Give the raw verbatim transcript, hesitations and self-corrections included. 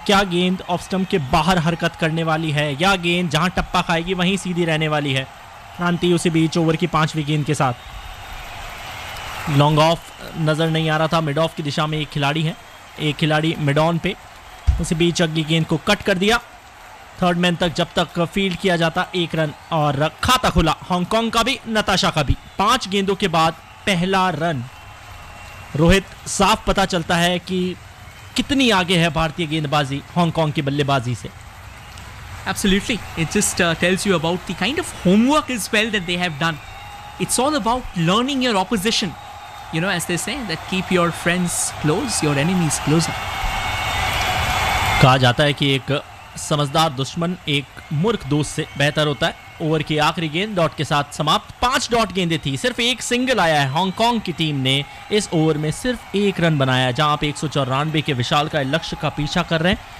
क्या गेंद off stump के बाहर हरकत करने वाली है या गेंद जहां टप्पा खाएगी वहीं सीधी रहने वाली है। क्रांति उसी बीच ओवर की पांचवी गेंद के साथ, लॉन्ग ऑफ नजर नहीं आ रहा था। मिड ऑफ की दिशा में एक खिलाड़ी है, एक खिलाड़ी मिड ऑन पे, उसी बीच अगली गेंद को कट कर दिया। थर्ड मैन तक जब तक फील्ड किया जाता एक रन और खाता खुला हांगकांग का भी, नताशा का भी। पांच गेंदों के बाद पहला रन। रोहित, साफ पता चलता है कि कितनी आगे है भारतीय गेंदबाजी हांगकांग की बल्लेबाजी से। Absolutely. It just uh, tells you about the kind of homework as well that they have done. It's all about learning your opposition. You know, as they say, that keep your friends close, your enemies closer. कहा जाता है कि एक समझदार दुश्मन एक मूर्ख दोस्त से बेहतर होता है। ओवर की आखिरी गेंद डॉट के साथ समाप्त। पांच डॉट गेंदें थी, सिर्फ एक सिंगल आया है। हांगकांग की टीम ने इस ओवर में सिर्फ एक रन बनाया, जहां आप एक सौ चौरानवे के विशाल का लक्ष्य का पीछा कर रहे हैं।